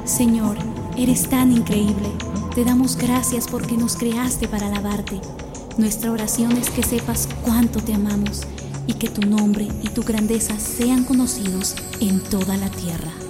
Señor, eres tan increíble. Te damos gracias porque nos creaste para alabarte. Nuestra oración es que sepas cuánto te amamos y que tu nombre y tu grandeza sean conocidos en toda la tierra.